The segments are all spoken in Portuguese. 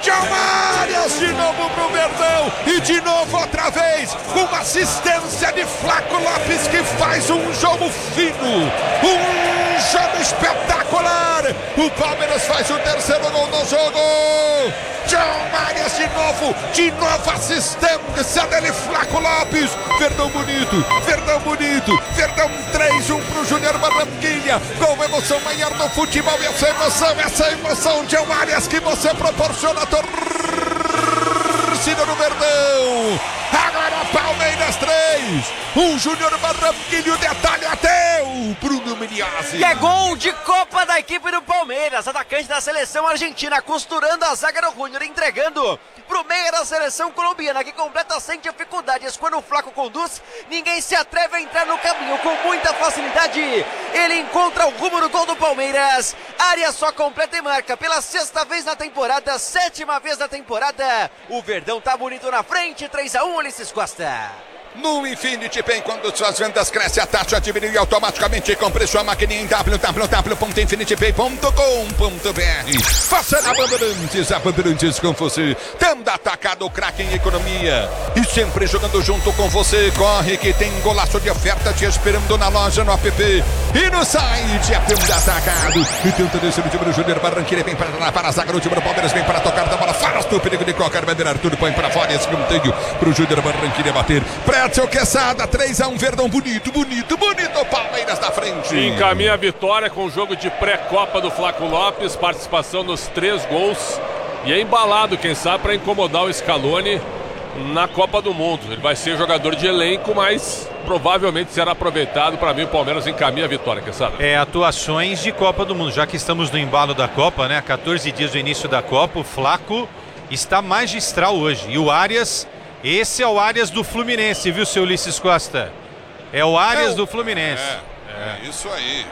John Arias de novo pro Verdão. E de novo outra vez. Uma assistência de Flaco Lopes que faz um jogo fino. Um jogo espetacular. O Palmeiras faz o terceiro gol do jogo. John Arias de novo assistência dele, Flaco Lopes. Verdão bonito. Verdão 3-1 pro Júnior Barranquilla. Com emoção maior do futebol. E essa emoção, John Arias, que você proporciona a torcida do Verdão. Agora Palmeiras 3, Júnior Barranquilla, o detalhe até o Bruno Meniazzi. E é gol de Copa da equipe do Palmeiras, atacante da seleção argentina, costurando a zaga do Júnior, entregando pro meio da seleção colombiana, que completa sem dificuldades. Quando o Flaco conduz, ninguém se atreve a entrar no caminho, com muita facilidade ele encontra o rumo do gol do Palmeiras. Arias só completa e marca pela sexta vez na temporada, sétima vez na temporada. O Verdão tá bonito na frente, 3-1, Ulisses Costa. No Infinity Pay, quando suas vendas crescem, a taxa diminui automaticamente. Compre sua maquininha em www.infinitipay.com.br. Faça na Bandeirantes, a Bandeirantes com você. Tendo atacado o craque em economia e sempre jogando junto com você. Corre que tem golaço de oferta te esperando na loja, no app e no site. É Tendo atacado. E tenta descer o time do Júnior Barranquilla. Vem para a zaga do time do Palmeiras. Vem para tocar da bola. Faz o perigo de qualquer bandeira. Tudo põe para fora. Esse escanteio pro Júnior Barranquilla bater. Prédio Quesada, 3-1, Verdão bonito, Palmeiras na frente. Encaminha a vitória com o jogo de pré-copa do Flaco Lopes, participação nos 3 gols. E é embalado, quem sabe, para incomodar o Scaloni na Copa do Mundo. Ele vai ser jogador de elenco, mas provavelmente será aproveitado. Para mim, o Palmeiras encaminha a vitória, quem sabe. Atuações de Copa do Mundo, já que estamos no embalo da Copa, né? 14 dias do início da Copa, o Flaco está magistral hoje. E o Arias... Esse é o Arias do Fluminense, viu, seu Ulisses Costa? É o Arias do Fluminense. Isso aí.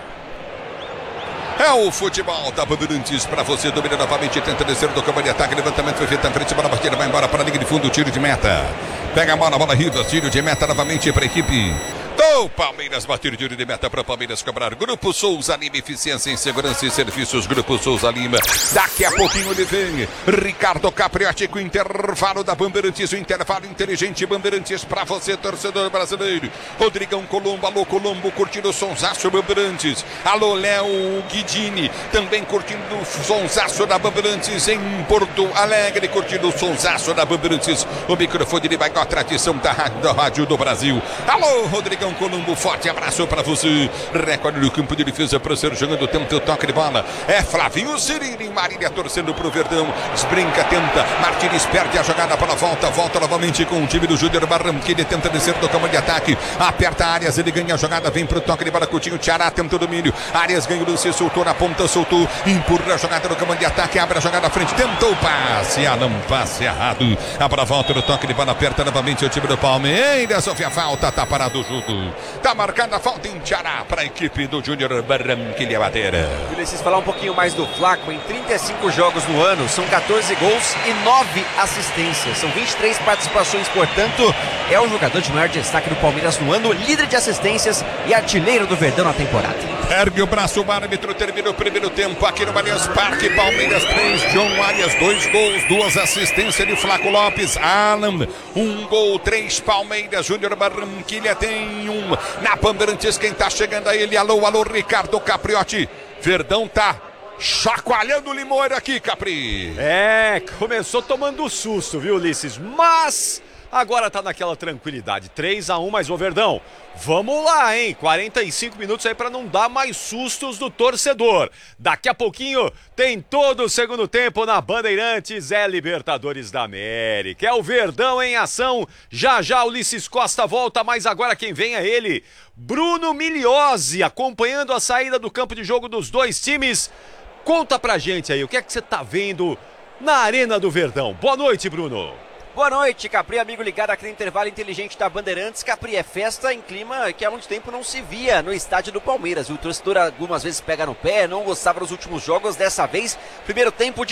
É o futebol da Bandeirantes para você. Domina novamente, tenta descer do campo de ataque. Levantamento foi feito na frente, bola batida, vai embora para a linha de fundo, tiro de meta. Pega a bola riva, tiro de meta novamente para a equipe do Palmeiras. Bater tiro de meta para o Palmeiras cobrar. Grupo Souza Lima, eficiência em segurança e serviços. Grupo Souza Lima. Daqui a pouquinho ele vem. Ricardo Capriotti com o intervalo da Bandeirantes. O intervalo inteligente Bandeirantes para você, torcedor brasileiro. Rodrigão Colombo, alô Colombo, curtindo o sonsaço Bandeirantes. Alô Léo Guidini, também curtindo o sonsaço da Bandeirantes em Porto Alegre, curtindo o sonsaço da Bandeirantes. O microfone de maior tradição da rádio do Brasil. Alô Rodrigão Colombo, forte abraço para você. Recorde no campo de defesa para ser jogando, tenta o toque de bola. É Flavinho Cirilo em Marília torcendo pro Verdão. Esbrinca, tenta. Martins perde a jogada para volta novamente com o time do Júnior Barranquilla. Tenta descer do campo de ataque. Aperta Arias, ele ganha a jogada, vem pro toque de bola. Coutinho, Tiará tenta o domínio. Arias ganha o lance, soltou na ponta, soltou. Empurra a jogada no campo de ataque, abre a jogada à frente. Tentou o passe, não passe errado. Abra a volta no toque de bola, aperta novamente o time do Palmeiras. Sofre a falta, tá parado o jogo. Tá marcada a falta em Tiará para a equipe do Júnior Barranquilla bater. Ulisses, falar um pouquinho mais do Flaco. Em 35 jogos no ano, são 14 gols e 9 assistências. São 23 participações, portanto, é o jogador de maior destaque do Palmeiras no ano, líder de assistências e artilheiro do Verdão na temporada. Ergue o braço, o árbitro termina o primeiro tempo aqui no Allianz Parque. Palmeiras 3, John Arias 2 gols, 2 assistências de Flaco Lopes. Alan, 1 gol, 3 Palmeiras. Júnior Barranquilla tem 1. Na Bandeirantes, quem tá chegando a ele? Alô, Ricardo Capriotti. Verdão tá chacoalhando o Limoeiro aqui, Capri. Começou tomando susto, viu, Ulisses? Mas agora tá naquela tranquilidade. 3-1, mas o Verdão, vamos lá, hein? 45 minutos aí para não dar mais sustos do torcedor. Daqui a pouquinho tem todo o segundo tempo na Bandeirantes. É Libertadores da América. É o Verdão em ação. Já Ulisses Costa volta, mas agora quem vem é ele, Bruno Migliozzi, acompanhando a saída do campo de jogo dos dois times. Conta pra gente aí, o que é que você tá vendo na Arena do Verdão? Boa noite, Bruno. Boa noite, Capri, amigo ligado aqui no intervalo inteligente da Bandeirantes. Capri, é festa em clima que há muito tempo não se via no estádio do Palmeiras. O torcedor algumas vezes pega no pé, não gostava dos últimos jogos. Dessa vez, primeiro tempo de